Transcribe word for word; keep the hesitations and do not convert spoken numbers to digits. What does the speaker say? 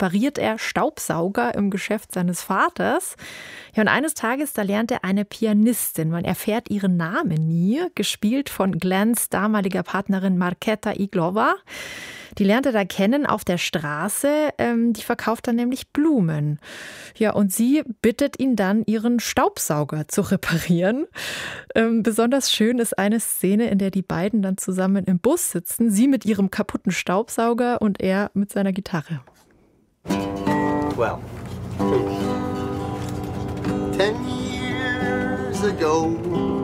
repariert er Staubsauger im Geschäft seines Vaters. Ja, und eines Tages, da lernt er eine Pianistin. Man erfährt ihren Namen nie, gespielt von Glens damaliger Partnerin Markéta Iglova. Die lernt er da kennen auf der Straße, ähm, die verkauft dann nämlich Blumen. Ja, und sie bittet ihn dann, ihren Staubsauger zu reparieren. Ähm, besonders schön ist eine Szene, in der die beiden dann zusammen im Bus sitzen, sie mit ihrem kaputten Staubsauger und er mit seiner Gitarre. Well, ten years ago